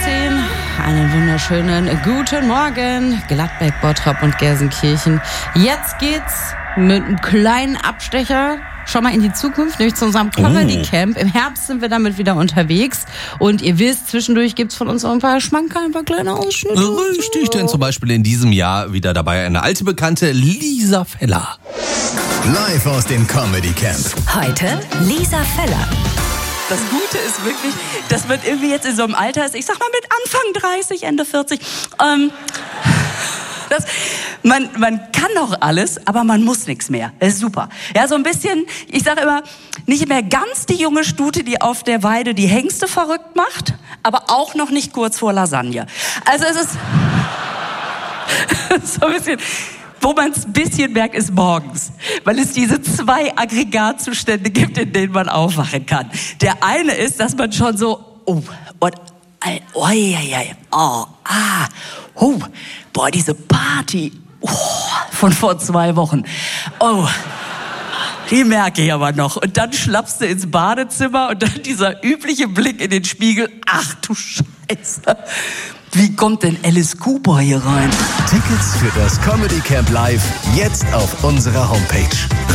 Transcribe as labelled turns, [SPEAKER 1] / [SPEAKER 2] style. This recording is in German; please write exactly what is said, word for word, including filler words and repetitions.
[SPEAKER 1] zehn. Einen wunderschönen guten Morgen. Gladbeck, Bottrop und Gelsenkirchen. Jetzt geht's mit einem kleinen Abstecher schon mal in die Zukunft, nämlich zu unserem Comedy Camp. Im Herbst sind wir damit wieder unterwegs. Und ihr wisst, zwischendurch gibt's von uns auch ein paar Schmankerl, ein paar kleine Ausschnitte.
[SPEAKER 2] Richtig, denn zum Beispiel in diesem Jahr wieder dabei eine alte Bekannte, Lisa Feller.
[SPEAKER 3] Live aus dem Comedy Camp.
[SPEAKER 4] Heute Lisa Feller.
[SPEAKER 5] Das Gute ist wirklich, dass man irgendwie jetzt in so einem Alter ist, ich sag mal mit Anfang dreißig, Ende vierzig, ähm, das, man, man kann doch alles, aber man muss nichts mehr. Das ist super. Ja, so ein bisschen, ich sage immer, nicht mehr ganz die junge Stute, die auf der Weide die Hengste verrückt macht, aber auch noch nicht kurz vor Lasagne. Also es ist so ein bisschen... Wo man es ein bisschen merkt, ist morgens, weil es diese zwei Aggregatzustände gibt, in denen man aufwachen kann. Der eine ist, dass man schon so, oh, und, oh, ja, ja, oh, ah, oh, boah, diese Party, oh, von vor zwei Wochen, oh, die merke ich aber noch. Und dann schlappst du ins Badezimmer und dann dieser übliche Blick in den Spiegel, ach du Scheiße. Wie kommt denn Alice Cooper hier rein?
[SPEAKER 3] Tickets für das Comedy Camp Live jetzt auf unserer Homepage.